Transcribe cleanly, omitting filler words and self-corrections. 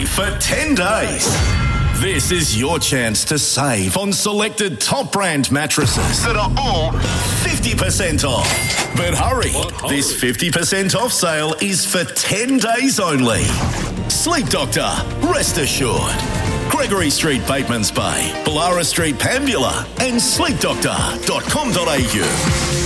for 10 days. This is your chance to save on selected top brand mattresses that are all 50% off. But hurry, this 50% off sale is for 10 days only. Sleep Doctor, rest assured. Gregory Street, Batemans Bay, Ballara Street, Pambula, and sleepdoctor.com.au.